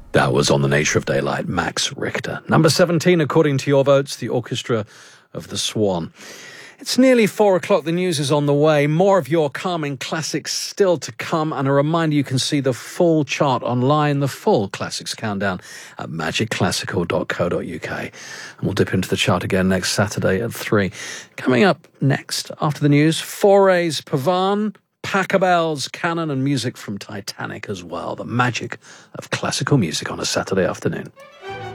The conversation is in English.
That was On the Nature of Daylight, Max Richter. Number 17, according to your votes, the Orchestra of the Swan. It's nearly 4 o'clock. The news is on the way. More of your calming classics still to come. And a reminder, you can see the full chart online, the full classics countdown at magicclassical.co.uk. And we'll dip into the chart again next Saturday at 3. Coming up next, after the news, Forays, Pavan, Pachelbel's, Canon, and music from Titanic as well. The magic of classical music on a Saturday afternoon.